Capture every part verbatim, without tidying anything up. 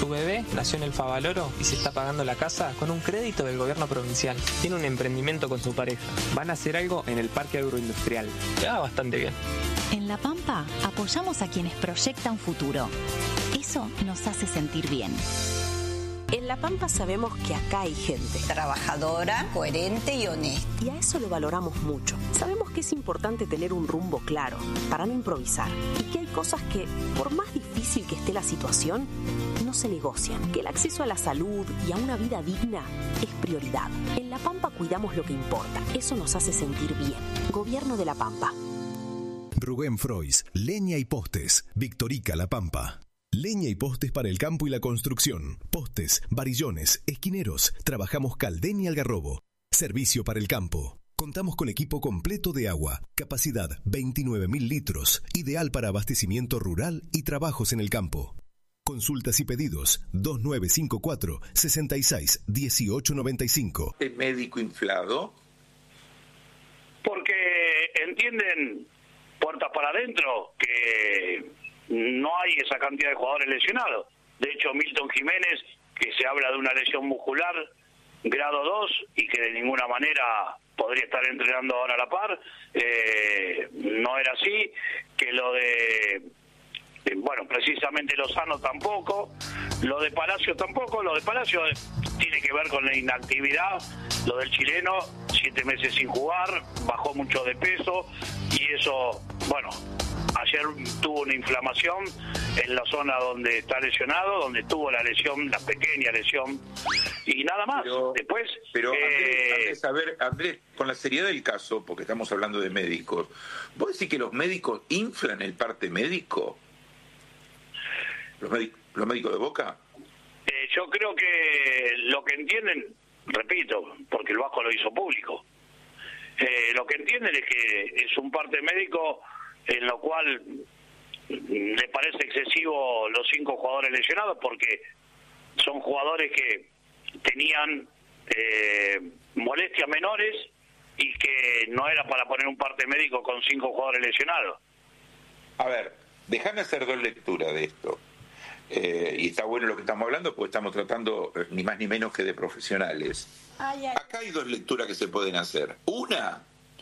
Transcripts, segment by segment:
Su bebé nació en el Favaloro y se está pagando la casa con un crédito del gobierno provincial. Tiene un emprendimiento con su pareja. Van a hacer algo en el parque agroindustrial. Le va bastante bien. En La Pampa apoyamos a quienes proyectan futuro. Eso nos hace sentir bien. En La Pampa sabemos que acá hay gente trabajadora, coherente y honesta. Y a eso lo valoramos mucho. Sabemos que es importante tener un rumbo claro para no improvisar. Y que hay cosas que, por más difícil que esté la situación, no se negocian. Que el acceso a la salud y a una vida digna es prioridad. En La Pampa cuidamos lo que importa. Eso nos hace sentir bien. Gobierno de La Pampa. Rubén Frois, Leña y Postes, Victorica La Pampa. Leña y postes para el campo y la construcción. Postes, varillones, esquineros. Trabajamos Caldén y Algarrobo. Servicio para el campo. Contamos con equipo completo de agua. Capacidad veintinueve mil litros. Ideal para abastecimiento rural y trabajos en el campo. Consultas y pedidos dos nueve cinco cuatro, seis seis uno ocho nueve cinco. ¿Es médico inflado? Porque entienden puertas para adentro que no hay esa cantidad de jugadores lesionados. De hecho, Milton Jiménez, que se habla de una lesión muscular grado dos y que de ninguna manera podría estar entrenando ahora a la par, eh, no era así. Que lo de, de, bueno, precisamente Lozano tampoco, lo de Palacio tampoco. Lo de Palacio tiene que ver con la inactividad. Lo del chileno, siete meses sin jugar, bajó mucho de peso y eso, bueno, ayer tuvo una inflamación en la zona donde está lesionado, donde tuvo la lesión, la pequeña lesión, y nada más. Pero, Después, pero eh... Andrés, Andrés, a ver, Andrés, con la seriedad del caso, porque estamos hablando de médicos, ¿vos decís que los médicos inflan el parte médico? ¿Los, médic- los médicos de Boca? Eh, yo creo que lo que entienden, repito, porque el Vasco lo hizo público, eh, lo que entienden es que es un parte médico en lo cual le parece excesivo los cinco jugadores lesionados, porque son jugadores que tenían eh, molestias menores y que no era para poner un parte médico con cinco jugadores lesionados. A ver, déjame hacer dos lecturas de esto. Eh, y está bueno lo que estamos hablando, porque estamos tratando eh, ni más ni menos que de profesionales. Ay, ay. Acá hay dos lecturas que se pueden hacer. Una,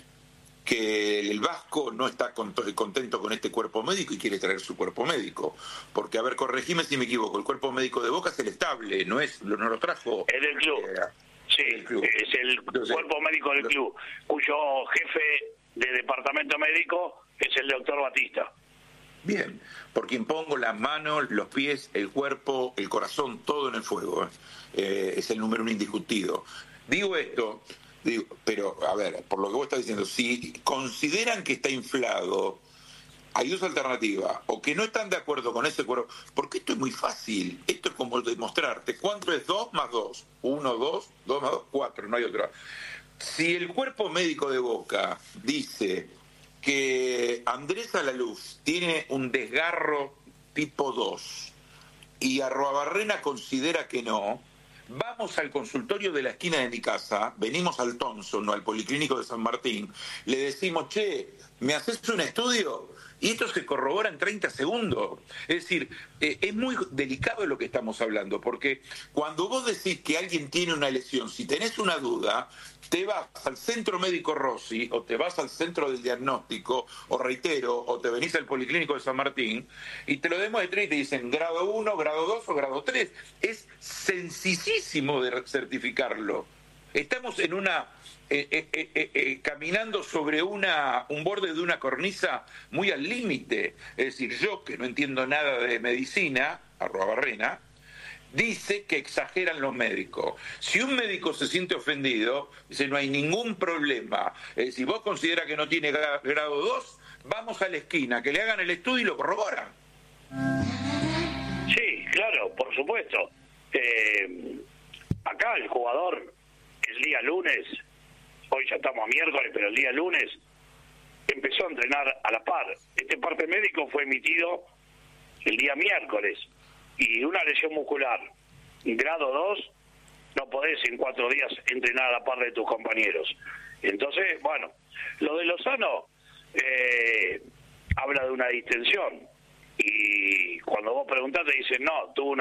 que el Vasco no está contento con este cuerpo médico y quiere traer su cuerpo médico. Porque, a ver, corregime si me equivoco, el cuerpo médico de Boca es el estable, no es no lo trajo. Es del club. Eh, sí, del club. Es el Entonces, cuerpo médico del lo... club, cuyo jefe de departamento médico es el doctor Batista. Bien, por quien pongo las manos, los pies, el cuerpo, el corazón, todo en el fuego. Eh, es el número uno indiscutido. Digo esto, digo, pero a ver, por lo que vos estás diciendo, si consideran que está inflado, hay dos alternativas, o que no están de acuerdo con ese cuerpo, porque esto es muy fácil, esto es como demostrarte, ¿cuánto es dos más dos? Uno, dos, dos más dos, cuatro, no hay otra. Si el cuerpo médico de Boca dice que Andrés Alaluz tiene un desgarro tipo dos y Arruabarrena considera que no, vamos al consultorio de la esquina de mi casa, venimos al Thompson o al Policlínico de San Martín, le decimos, che, ¿me haces un estudio? Y esto se corrobora en treinta segundos. Es decir, eh, es muy delicado lo que estamos hablando, porque cuando vos decís que alguien tiene una lesión, si tenés una duda, te vas al centro médico Rossi, o te vas al centro del diagnóstico, o reitero, o te venís al Policlínico de San Martín, y te lo demuestran y te dicen grado uno, grado dos o grado tres. Es sencillísimo de certificarlo. Estamos en una... Eh, eh, eh, eh, caminando sobre una un borde de una cornisa muy al límite. Es decir, yo, que no entiendo nada de medicina, Arruabarrena, dice que exageran los médicos. Si un médico se siente ofendido, dice, no hay ningún problema. Eh, si vos consideras que no tiene gra- grado dos, vamos a la esquina, que le hagan el estudio y lo corroboran. Sí, claro, por supuesto. Eh, acá el jugador, el día lunes, hoy ya estamos a miércoles, pero el día lunes empezó a entrenar a la par. Este parte médico fue emitido el día miércoles, y una lesión muscular grado dos, no podés en cuatro días entrenar a la par de tus compañeros. Entonces, bueno, lo de Lozano eh, habla de una distensión, y cuando vos preguntás te dicen, no, tuvo una